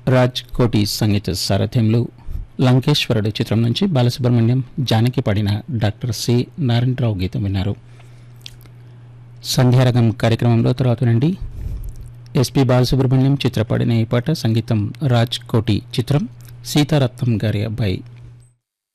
రాజ్ కోటి సంగీత సారథ్యంలో లంకేశ్వరుడు చిత్రం నుంచి బాలసుబ్రహ్మణ్యం జానకి పాడిన డాక్టర్ సి నారాయణరావు గీతం విన్నారు. సంధ్యారగం కార్యక్రమంలో తర్వాత నుండి ఎస్పి బాలసుబ్రహ్మణ్యం చిత్రపాడిన ఈ పాట సంగీతం రాజ్ కోటి, చిత్రం సీతారత్నం గారి అబ్బాయి.